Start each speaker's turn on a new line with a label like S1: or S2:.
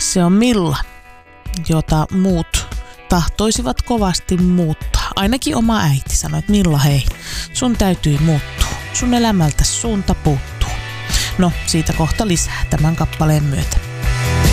S1: Se on Milla, jota muut tahtoisivat kovasti muuttaa. Ainakin oma äiti sanoi, että Milla, hei, sun täytyy muuttua. Sun elämältä suunta puuttuu. No, siitä kohta lisää tämän kappaleen myötä.